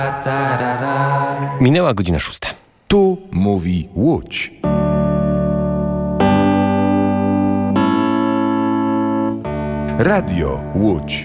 Minęła godzina 6. Tu mówi Łódź. Radio Łódź.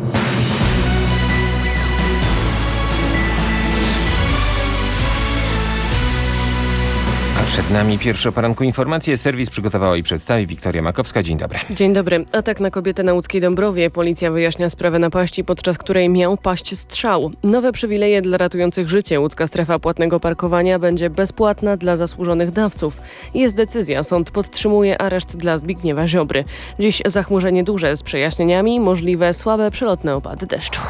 A przed nami pierwsze o poranku informacje. Serwis przygotowała i przedstawi Wiktoria Makowska. Dzień dobry. Dzień dobry. Atak na kobietę na łódzkiej Dąbrowie. Policja wyjaśnia sprawę napaści, podczas której miał paść strzał. Nowe przywileje dla ratujących życie. Łódzka strefa płatnego parkowania będzie bezpłatna dla zasłużonych dawców. Jest decyzja. Sąd podtrzymuje areszt dla Zbigniewa Ziobry. Dziś zachmurzenie duże z przejaśnieniami, możliwe słabe przelotne opady deszczu.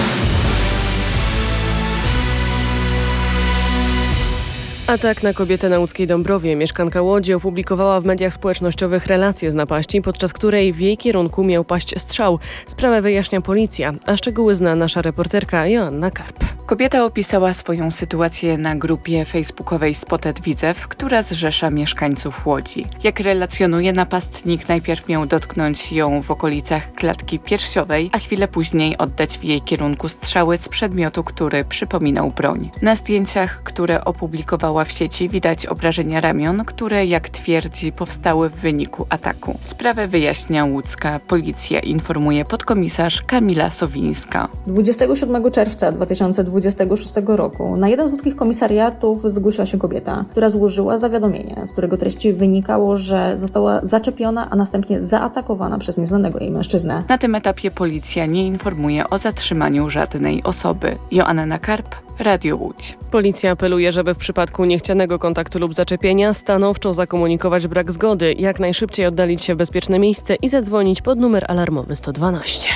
Atak na kobietę na łódzkiej Dąbrowie. Mieszkanka Łodzi opublikowała w mediach społecznościowych relację z napaści, podczas której w jej kierunku miał paść strzał. Sprawę wyjaśnia policja, a szczegóły zna nasza reporterka Joanna Karp. Kobieta opisała swoją sytuację na grupie facebookowej Spotted Widzew, która zrzesza mieszkańców Łodzi. Jak relacjonuje, napastnik najpierw miał dotknąć ją w okolicach klatki piersiowej, a chwilę później oddać w jej kierunku strzały z przedmiotu, który przypominał broń. Na zdjęciach, które opublikowała w sieci, widać obrażenia ramion, które, jak twierdzi, powstały w wyniku ataku. Sprawę wyjaśnia łódzka policja, informuje podkomisarz Kamila Sowińska. 27 czerwca 2026 roku na jeden z łódzkich komisariatów zgłosiła się kobieta, która złożyła zawiadomienie, z którego treści wynikało, że została zaczepiona, a następnie zaatakowana przez nieznanego jej mężczyznę. Na tym etapie policja nie informuje o zatrzymaniu żadnej osoby. Joanna Karp, Radio Łódź. Policja apeluje, żeby w przypadku niechcianego kontaktu lub zaczepienia stanowczo zakomunikować brak zgody, jak najszybciej oddalić się w bezpieczne miejsce i zadzwonić pod numer alarmowy 112.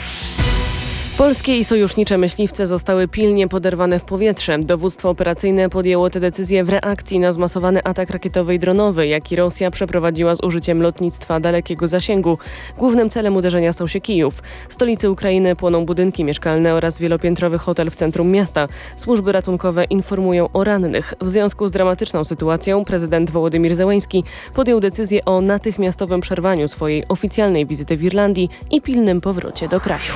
Polskie i sojusznicze myśliwce zostały pilnie poderwane w powietrze. Dowództwo operacyjne podjęło tę decyzję w reakcji na zmasowany atak rakietowy i dronowy, jaki Rosja przeprowadziła z użyciem lotnictwa dalekiego zasięgu. Głównym celem uderzenia stał się Kijów. W stolicy Ukrainy płoną budynki mieszkalne oraz wielopiętrowy hotel w centrum miasta. Służby ratunkowe informują o rannych. W związku z dramatyczną sytuacją prezydent Wołodymyr Zełenski podjął decyzję o natychmiastowym przerwaniu swojej oficjalnej wizyty w Irlandii i pilnym powrocie do kraju.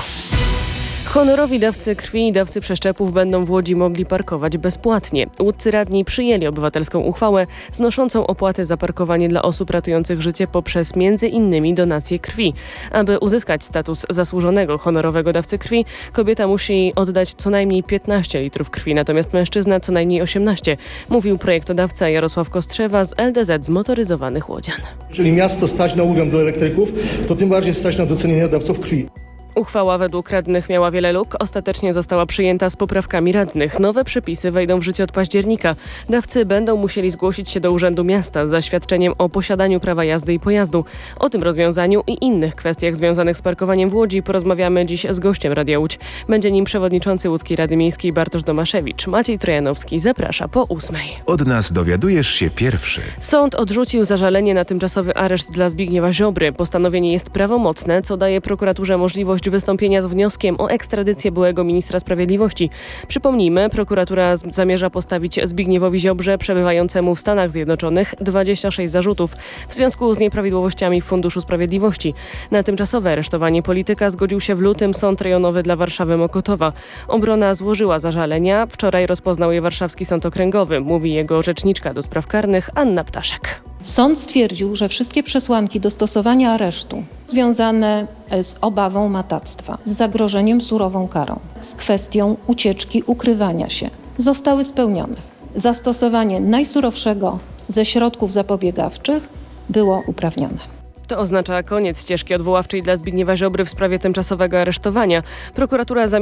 Honorowi dawcy krwi i dawcy przeszczepów będą w Łodzi mogli parkować bezpłatnie. Łódcy radni przyjęli obywatelską uchwałę znoszącą opłatę za parkowanie dla osób ratujących życie poprzez m.in. donację krwi. Aby uzyskać status zasłużonego honorowego dawcy krwi, kobieta musi oddać co najmniej 15 litrów krwi, natomiast mężczyzna co najmniej 18, mówił projektodawca Jarosław Kostrzewa z LDZ Zmotoryzowanych Łodzian. Jeżeli miasto stać na ulgę dla elektryków, to tym bardziej stać na docenienie dawców krwi. Uchwała według radnych miała wiele luk, ostatecznie została przyjęta z poprawkami radnych. Nowe przepisy wejdą w życie od października. Dawcy będą musieli zgłosić się do Urzędu Miasta z zaświadczeniem o posiadaniu prawa jazdy i pojazdu. O tym rozwiązaniu i innych kwestiach związanych z parkowaniem w Łodzi porozmawiamy dziś z gościem Radia Łódź. Będzie nim przewodniczący Łódzkiej Rady Miejskiej Bartosz Domaszewicz. Maciej Trojanowski zaprasza po 8:00. Od nas dowiadujesz się pierwszy. Sąd odrzucił zażalenie na tymczasowy areszt dla Zbigniewa Ziobry. Postanowienie jest prawomocne, co daje prokuraturze możliwość wystąpienia z wnioskiem o ekstradycję byłego ministra sprawiedliwości. Przypomnijmy, prokuratura zamierza postawić Zbigniewowi Ziobrze, przebywającemu w Stanach Zjednoczonych, 26 zarzutów w związku z nieprawidłowościami w Funduszu Sprawiedliwości. Na tymczasowe aresztowanie polityka zgodził się w lutym Sąd Rejonowy dla Warszawy Mokotowa. Obrona złożyła zażalenia. Wczoraj rozpoznał je Warszawski Sąd Okręgowy, mówi jego rzeczniczka do spraw karnych Anna Ptaszek. Sąd stwierdził, że wszystkie przesłanki do stosowania aresztu związane z obawą matactwa, z zagrożeniem surową karą, z kwestią ucieczki, ukrywania się, zostały spełnione. Zastosowanie najsurowszego ze środków zapobiegawczych było uprawnione. To oznacza koniec ścieżki odwoławczej dla Zbigniewa Ziobry w sprawie tymczasowego aresztowania. Prokuratura